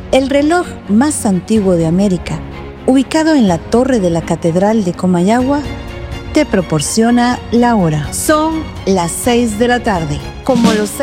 El reloj más antiguo de América, ubicado en la torre de la Catedral de Comayagua, te proporciona la hora. Son las 6 de la tarde. Como los